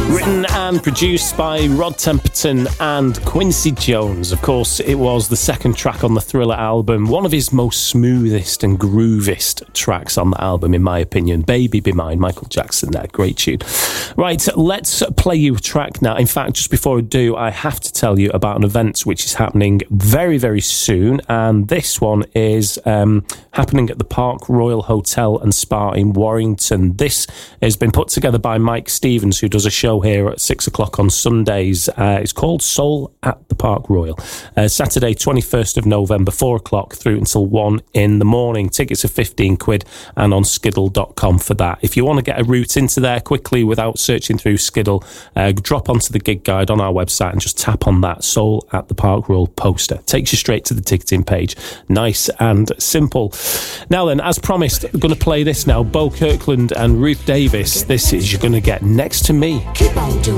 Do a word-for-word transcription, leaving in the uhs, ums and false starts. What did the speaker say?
Written and produced by Rod Temperton and Quincy Jones. Of course, it was the second track on the Thriller album, one of his most smoothest and groovest tracks on the album, in my opinion. Baby Be Mine, Michael Jackson there, great tune. Right, let's play you a track now. In fact, just before I do, I have to tell you about an event which is happening very, very soon, and this one is um, happening at the Park Royal Hotel and Spa in Warrington. This has been put together by Mike Stevens, who does a show here at six o'clock on Sundays. Uh, it's called Soul at the Park Royal. Uh, Saturday, twenty-first of November, four o'clock through until one in the morning. Tickets are fifteen quid and on skiddle dot com for that. If you want to get a route into there quickly without searching through Skiddle, uh, drop onto the gig guide on our website and just tap on that Soul at the Park Royal poster. Takes you straight to the ticketing page. Nice and simple. Now then, as promised, I'm going to play this now. Bo Kirkland and Ruth Davis. This is You're Gonna Get Next to Me. Keep on doing